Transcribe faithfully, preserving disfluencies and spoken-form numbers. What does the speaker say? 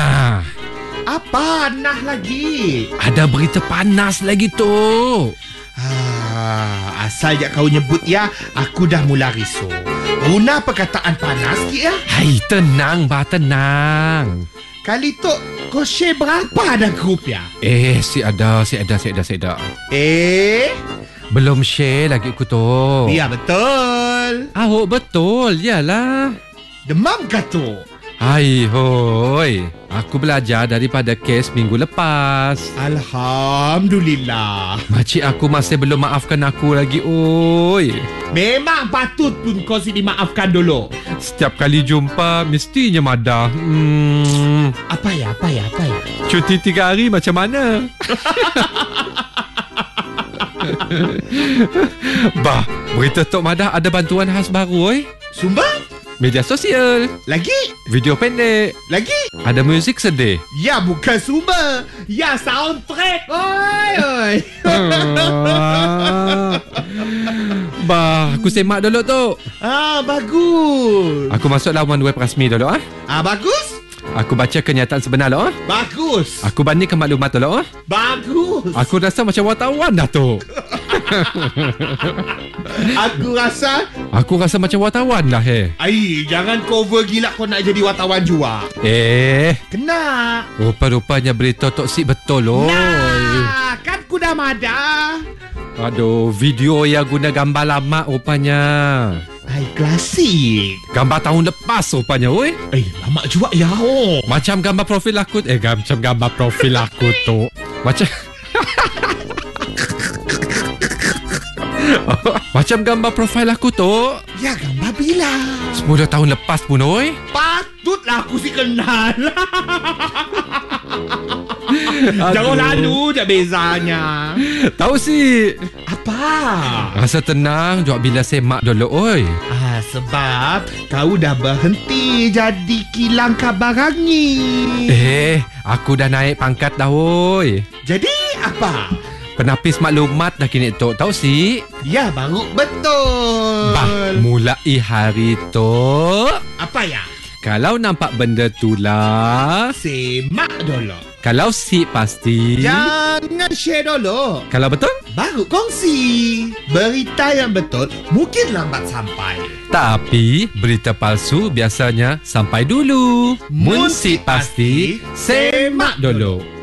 Nah, apa nah lagi? ada berita panas lagi tu. Ah, asal je kau nyebut ya, aku dah mula risau. Guna perkataan panas sikit ya. Hai, tenang bah, tenang. Kali tu kau share berapa ada grup ya? Eh, si ada, si ada, si ada, si ada. Eh, Belum share lagi aku tu. ya betul. Ah, oh, betul, yalah. Demam kah tu? Hai, hoi. Aku belajar daripada kes minggu lepas. Alhamdulillah. Makcik aku masih belum maafkan aku lagi, oi. Memang patut pun kau si dimaafkan dulu. Setiap kali jumpa, mestinya madah. Hmm, Apa ya, apa ya, apa ya? cuti tiga hari macam mana? Bah, berita Tok Madah ada bantuan khas baru, oi. Sumber? Media sosial, Lagi? video pendek, Lagi? ada muzik sedih. Ya bukan sumber. Ya soundtrack. Oi, oi. Bah, aku semak dulu tu. Ah, bagus. Aku masuk laman web rasmi dulu ah. Ah, bagus. Aku baca kenyataan sebenar dulu ah. Bagus. Aku bandingkan maklumat dulu ah. Bagus. Aku rasa macam wartawan dah tu. Aku rasa, Aku rasa macam wartawan dah eh. ai, jangan cover gila kau nak jadi wartawan juga. Eh, Kena. rupa-rupanya berita toksik betul oi. Nah, kan kuda mada. Aduh, video yang guna gambar lama rupanya. Ai, klasik. Gambar tahun lepas rupanya oi. Eh, lama juga ya. Oh. Macam gambar profil aku Eh macam gambar profil aku tu Macam Macam gambar profil aku tu Ya, gambar bila. sepuluh tahun lepas pun oi. Patutlah aku si kenal. Aduh. Jauh lalu je bezanya. Tahu si Apa? Rasa tenang jawab bila semak dulu oi. Ah, sebab kau dah berhenti jadi kilang kabar angin. Eh, aku dah naik pangkat dah oi. Jadi apa? Penapis maklumat dah kini tu. Tahu si Ya, baru betul. Bah, mulai hari tu Apa ya? kalau nampak benda tu lah, Semak dulu. kalau si pasti, Jangan share dulu. kalau betul, Baru kongsi. Berita yang betul mungkin lambat sampai. tapi berita palsu biasanya sampai dulu. Mun si pasti, semak dulu.